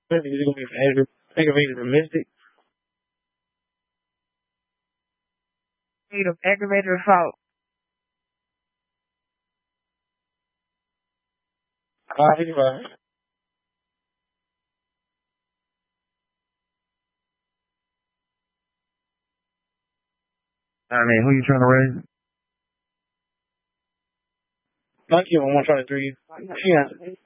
I think it's gonna be aggravated domestic. Need of aggravated assault. I think about it. I mean, who you trying to raise? Thank you. I'm 123. Yeah.